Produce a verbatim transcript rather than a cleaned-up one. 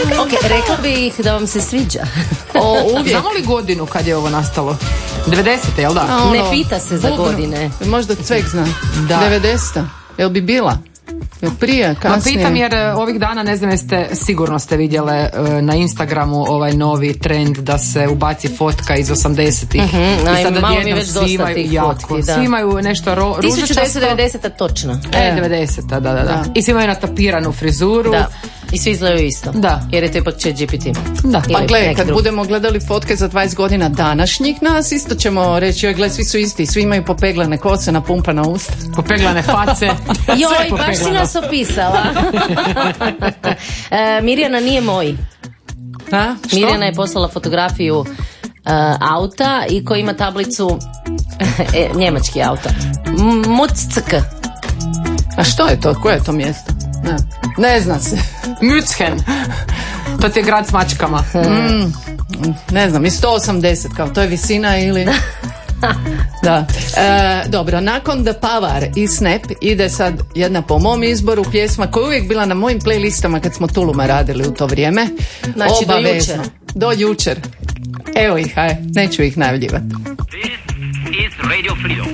Ok, rekla bih da vam se sviđa. O, uvijek. Znamo li godinu kad je ovo nastalo? devedesete, jel da? A, ono, Ne pita se za bubno. godine. Možda Cvek zna. Da. devedeseta. Jel bi bila? Jel prije, Ma kasnije? pitam jer e, ovih dana, ne znam jeste, sigurno ste vidjele e, na Instagramu ovaj novi trend da se ubaci fotka iz osamdesetih. Mhm, a I sad malo mi je odjednom već dosta svi imaju tih jako, fotki, da. svi imaju nešto ro, tisuću devetsto ružičasto. devedeseta točno. E, devedeseta, da, da, da, Da. I svi imaju natapiranu frizuru. Da. I svi izgledaju isto. Da. Jer je to ipak Chat G P T. Da. Pa Ili gle, neki kad drugi. budemo gledali fotke za dvadeset godina današnjih nas, isto ćemo reći, joj, gle, svi su isti, svi imaju popeglane kose, napumpana usta. Popeglane face. Joj, Sve baš si popeglano. nas opisala. e, Mirjana nije moj. A? Što? Mirjana je poslala fotografiju e, auta i koji ima tablicu e, njemački auto. Muck. A što je to? Koje je to mjesto? Ne, ne zna se. München. To ti je grad s mačkama. Mm, ne znam, i sto osamdeset, kao to je visina ili... Da. E, dobro, nakon The Power i Snap ide sad jedna po mom izboru pjesma koja je uvijek bila na mojim playlistama kad smo Tuluma radili u to vrijeme. Znači, do Obavezno. jučer. Do jučer. Evo ih, aj, neću ih najavljivati. This is Radio Freedom.